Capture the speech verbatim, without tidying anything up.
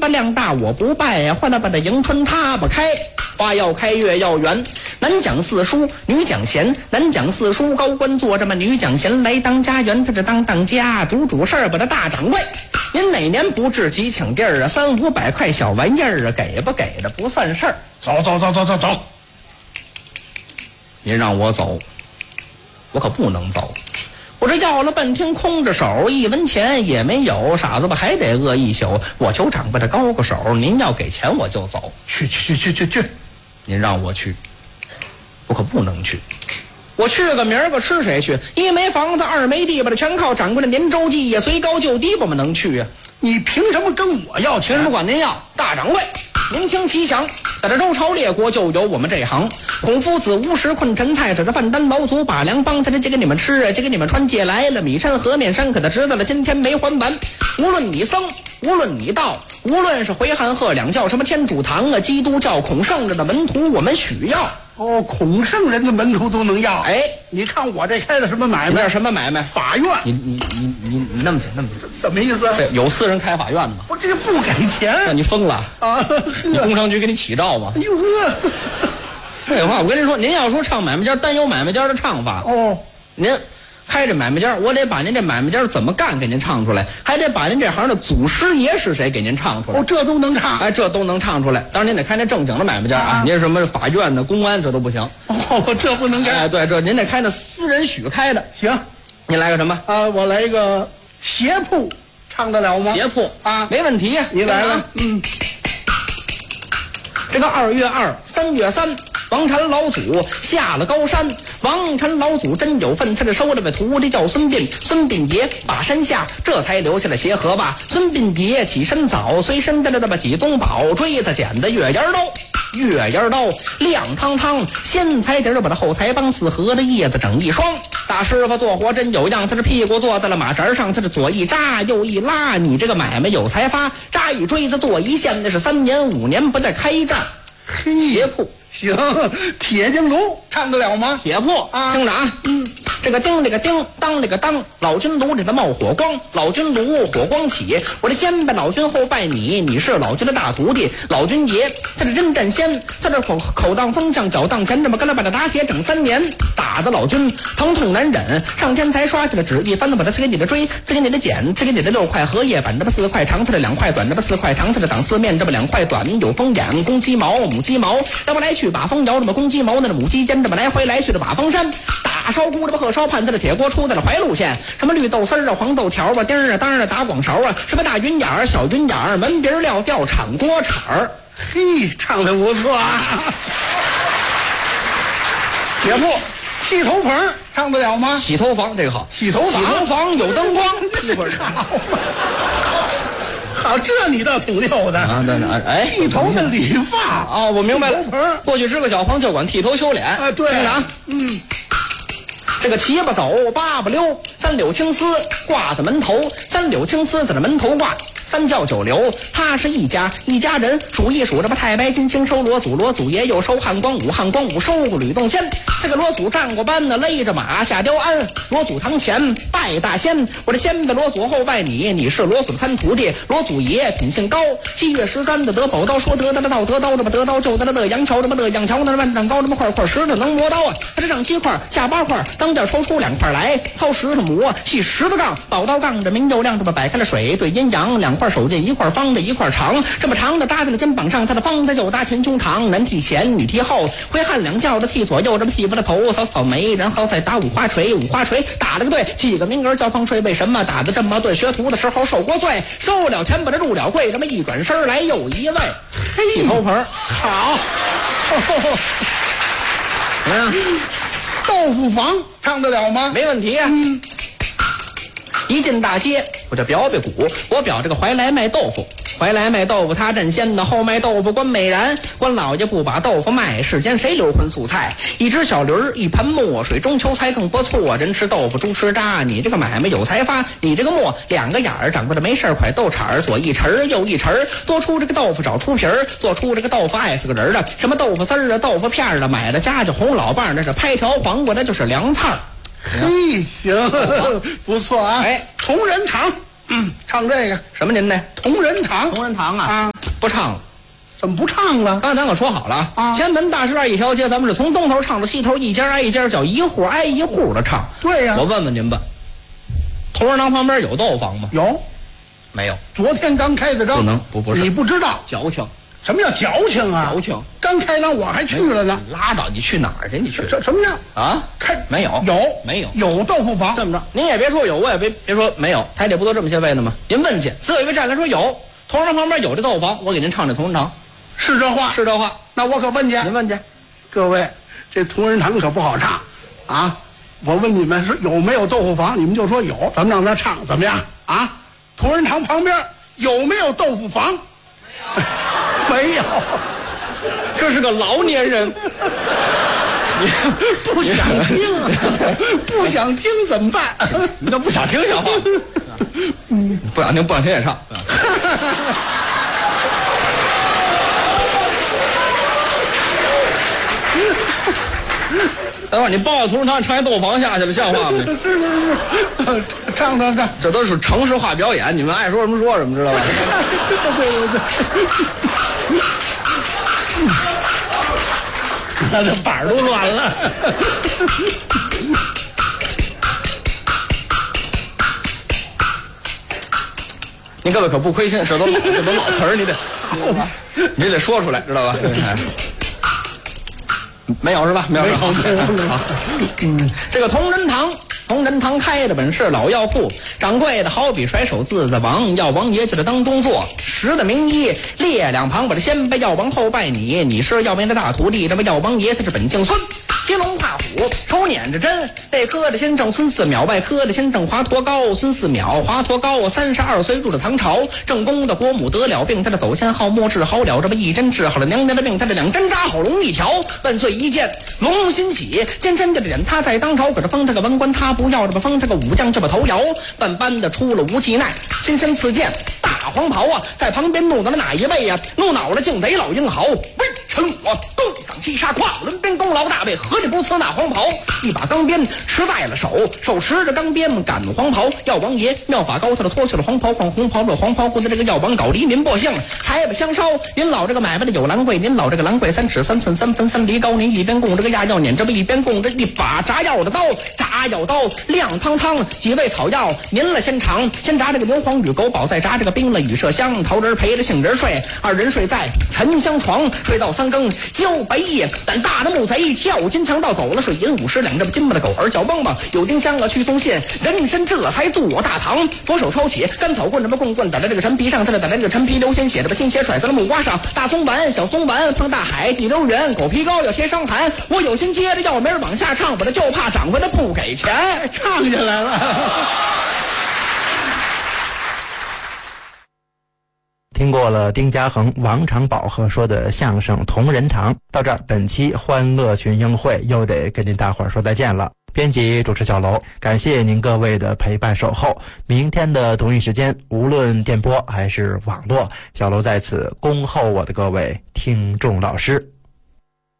吧量大我不拜呀，换了把这迎春他不开，花要开月要圆。男讲四书，女讲贤。男讲四书，高官做着嘛；女讲贤，来当家园。他这当当家，主主事儿把这大掌柜。您哪年不置几抢地儿啊？三五百块小玩意儿啊，给不给的不算事儿。 走走走走走走。 您让我走，我可不能走。我这要了半天空着手，一文钱也没有，傻子吧还得饿一宿。我求掌柜的高个手，您要给钱我就走。 去去去去去去， 您让我去，我可不能去。我去个明儿个吃谁去？一没房子，二没地吧，全靠掌柜的年周记呀，随高就低，我们能去呀？ 你凭什么跟我要钱？ 不管您要，大掌柜，您听其详，在这周朝列国就有我们这行。孔夫子无食困陈菜，这这饭单老祖把粮帮，他这借给你们吃，借给你们穿，借来了米山河面山，可他知道了今天没还完。无论你僧，无论你道，无论是回汉鹤两教，什么天主堂啊，基督教孔圣人的门徒，我们许要。 哦，孔圣人的门徒都能要。 哎， 你看我这开的什么买卖？ 你这什么买卖？ 法院。 你你你你你那么简那么简， 怎么意思？ 有私人开法院吗？ 我这不给钱。 那你疯了啊？ 你工商局给你起照吗？ 哎呦呵， 废话，我跟您说，您要说唱买卖家，单有买卖家的唱法。 哦， 您开这买卖家，我得把您这买卖家怎么干给您唱出来，还得把您这行的祖师爷是谁给您唱出来。 哦，这都能唱。 哎，这都能唱出来。当然您得开那正经的买卖家啊， 啊您什么法院的、公安这都不行。 哦，这不能干。 哎，对，这您得开那私人许开的。 行， 您来个什么？ 啊，我来一个鞋铺，唱得了吗？ 鞋铺啊， 没问题呀。 你来了。嗯， 这个二月二，三月三，王禅老祖下了高山。王禅老祖真有份，他这收了位徒弟叫孙膑。孙膑爷把山下，这才留下了鞋盒吧。孙膑爷起身早，随身带了那么几宗宝，锥子、剪子、月牙刀。月牙刀亮堂堂，先裁底儿把这后裁帮四合的叶子整一双。大师傅做活真有样，他这屁股坐在了马扎上，他这左一扎右一拉，你这个买卖有才发。扎一锥子做一线，那是三年五年不再开战。鞋铺行，铁匠炉唱得了吗？ 铁铺啊， 听着啊，嗯，这个叮这个叮，当这个当，老君炉里头冒火光，老君炉火光起，我这先拜老君后拜你，你是老君的大徒弟，老君爷他这真战仙，他这口口当风向脚当前，这么跟了把这打铁整三年，打的老君疼痛难忍，上天才刷起了纸一翻，把它赐给你的锥，赐给你的剪，赐给你的六块荷叶板，这么四块长，它这两块短，这么四块长，它这挡四面，这么两块短，有风眼，公鸡毛，母鸡毛，这么来去把风摇，这么公鸡毛，那母鸡尖，这么来回来去的把风扇，大烧锅，这么鹤烧pan，它的铁锅出在了怀路县，什么绿豆丝儿啊，黄豆条啊，丁儿啊，当然打广勺啊，什么大云眼儿、小云眼儿，门鼻儿料吊铲锅铲儿， 嘿，唱得不错啊。铁铺洗头棚唱得了吗？ 洗头房这个好， 洗头房， 洗头房有灯光，一会儿唱。 好，这你倒挺溜的啊！对对，哎， 剃头的理发哦，我明白了洗头棚。 过去支个小房就管剃头修脸啊，对， 听着啊， 嗯， 这个七八走八八溜，三绺青丝挂在门头，三绺青丝在这门头挂。三教九流，他是一家一家人，数一数这么太白金星收罗祖，罗祖爷又收汉光武，汉光武收过吕洞仙。这个罗祖站过班呢，勒着马下雕鞍，罗祖堂前拜大仙，我这先拜罗祖后拜你，你是罗祖的三徒弟，罗祖爷品性高。七月十三的得宝刀，说得的了道得刀，这么得刀就得了乐阳桥，这么乐阳桥那万丈高，这么块块石头能磨刀啊，他这上七块下八块，当间抽出两块来，操石头磨细石头杠，宝刀杠着明又亮，这么摆开了水对阴阳，两块手剑一块方的一块长，这么长的搭在了肩膀上，他的方的就搭前胸长，男剃前女剃后，回汉两教的剃左右，这么剃不了头，扫扫眉，然后再打五花锤，五花锤打了个对，起个名额叫放税，为什么打得这么对？学徒的时候受过罪，收了钱把他入了柜，这么一转身来又一位，剃头盆好，怎么样？ 豆腐房唱得了吗？ 没问题啊。 嗯， 一进大街，我就表表鼓，我表这个怀来卖豆腐，怀来卖豆腐他占先的，后卖豆腐关美然，关老爷不把豆腐卖，世间谁留荤素菜？一只小驴儿，一盘墨水，中秋菜更不错，人吃豆腐猪吃渣，你这个买卖有才发，你这个墨两个眼儿长着没事儿，快豆铲儿，左一匙右一匙，多出这个豆腐找出皮儿，做出这个豆腐爱死个人的，什么豆腐丝儿啊，豆腐片儿的，买的家就红老伴，那是拍条黄瓜，那就是凉菜儿。 嘿，行，不错啊。 哎， 同仁堂，嗯，唱这个什么您呢？ 同仁堂， 同仁堂啊， 啊。 不唱了。 怎么不唱了？ 刚才咱可说好了啊， 前门大石栏一条街，咱们是从东头唱到西头，一家挨一家，叫一户挨一户的唱。 对呀、啊， 我问问您吧，同仁堂旁边有豆腐房吗？ 有， 没有？ 昨天刚开的张， 不能不不是， 你不知道， 矫情。 什么叫矫情啊？ 矫情。 刚开张我还去了呢。 拉倒，你去哪儿去？你去什什么叫啊？ 开没有？ 有没有？ 有豆腐房。 这么着，您也别说有，我也别别说没有，台里不都这么些位呢吗？您问去，自有一位站来说有，同仁堂旁边有这豆腐房，我给您唱这同仁堂。 是这话， 是这话。 那我可问去， 您问去， 各位，这同仁堂可不好唱啊！我问你们说有没有豆腐房，你们就说有，咱们让他唱怎么样啊？同仁堂旁边有没有豆腐房？没有， 这是个老年人， 你不想听啊？不想听怎么办？ 你都不想听小话，不想听不想听也唱。等会儿你抱着同仁堂唱一豆腐房下去了，像话吗？ 是是是，唱唱唱， 这都是城市化表演，你们爱说什么说什么，知道吧？ 对对对，他这板都乱了。 你各位可不亏心，这都老这都老词儿，你得你得说出来，知道吧？没有是吧？没有，没有，好。嗯，这个同仁堂，同仁堂开的本是老药铺，掌柜的好比甩手自在王，药王爷就在当中坐，十的名医列两旁，把这先拜药王，后拜你，你是药王爷的大徒弟，这么药王爷他是本姓孙。金龙怕虎，手捻着针，内科的先正孙四淼，外科的先正华佗高。孙四淼，华佗高，三十二岁入了唐朝，正宫的国母得了病，他的走先好莫治好了，这么一针治好了娘娘的病，他这两针扎好龙一条，万岁一见龙心起，尖山的脸他在当朝，可是封他个文官他不要，这么封他个武将这么头摇，万般的出了无气奈，亲身赐剑大黄袍啊，在旁边怒恼了哪一位呀、啊？怒恼了竟得老英豪，微臣我东港七杀跨轮边功劳大，为何你不辞那黄袍？一把钢鞭持在了手，手持着钢鞭赶黄袍。药王爷妙法高，他的脱去了黄袍换红袍，这黄袍混的这个药王搞黎民百姓，财不相烧。您老这个买卖的有兰桂，您老这个兰桂三尺三寸三分三厘高，您一边供这个压药撵着一边供着一把炸药的刀，炸药刀亮堂堂，几味草药您了先尝，先炸这个牛黄与狗宝，再炸这个冰了与麝香，桃仁陪着杏仁睡，二人睡在沉香床，睡到三更交白夜，胆大的木贼跳金墙道走了，水银五十两，这么金巴的狗儿叫汪汪，有丁香啊去送信，人参这才坐大堂，佛手抄起干草棍，这么棍棍打在这个陈皮上，他这打在这个陈皮流鲜血，这么鲜血甩在了木瓜上，大松丸小松丸碰大海地流圆，狗皮膏要贴伤寒，我有心接着药名往下唱，我这就怕掌柜的不给钱， 唱下来了。 听过了丁家恒、王长宝和说的相声《同仁堂》，到这儿本期欢乐群英会又得跟您大伙儿说再见了。编辑主持小楼，感谢您各位的陪伴守候。明天的同一时间，无论电波还是网络，小楼在此恭候我的各位听众老师。